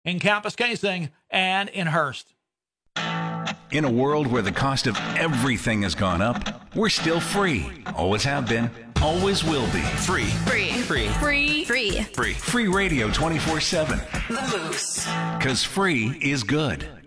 in Kapuskasing, and in Hearst. In a world where the cost of everything has gone up, we're still free. Always have been. Always will be. Free. Free. Free. Free. Free. Free. Free radio 24/7. The Moose. 'Cause free is good.